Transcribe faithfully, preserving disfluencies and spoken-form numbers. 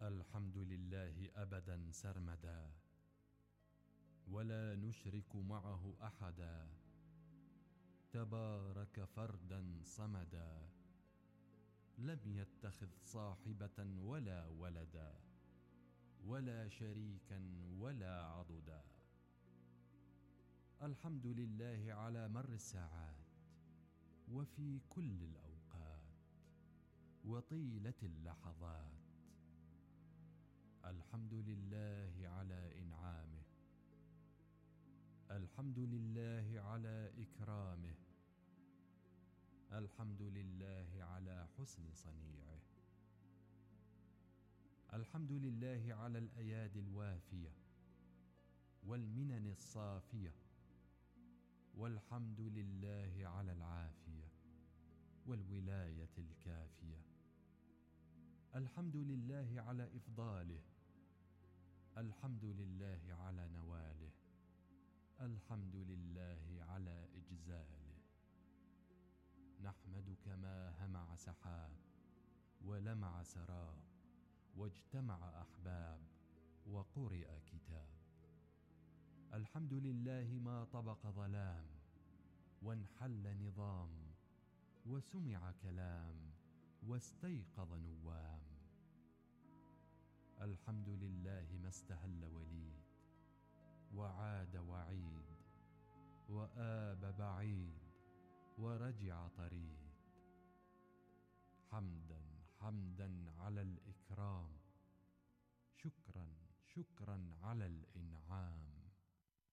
الحمد لله أبدا سرمدا، ولا نشرك معه أحدا. تبارك فردا صمدا، لم يتخذ صاحبة ولا ولدا، ولا شريكا ولا عضدا. الحمد لله على مر الساعات، وفي كل الأوقات، وطيلة اللحظات. الحمد لله على إنعامه، الحمد لله على إكرامه، الحمد لله على حسن صنيعه. الحمد لله على الأيادي الوافية والمنن الصافية، والحمد لله على العافية والولاية الكافية. الحمد لله على إفضاله، الحمد لله على نواله، الحمد لله على إجزاله. نحمدك ما همع سحاب ولمع سراب، واجتمع أحباب وقرئ كتاب. الحمد لله ما طبق ظلام وانحل نظام، وسمع كلام واستيقظ نوام. الحمد لله ما استهل وليد وعاد وعيد، وآب بعيد ورجع طريد. حمدا حمدا على الإكرام، شكرا شكرا على الإنعام.